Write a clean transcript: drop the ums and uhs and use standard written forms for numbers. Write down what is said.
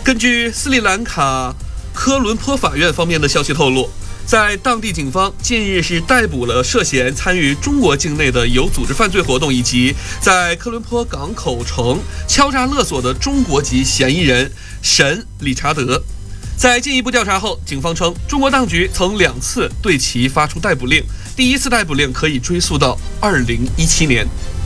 根据斯里兰卡科伦坡法院方面的消息透露，在当地警方近日是逮捕了涉嫌参与中国境内的有组织犯罪活动以及在科伦坡港口城敲诈勒索的中国籍嫌疑人沈理查德。在进一步调查后，警方称中国当局曾2次对其发出逮捕令，第一次逮捕令可以追溯到2017年。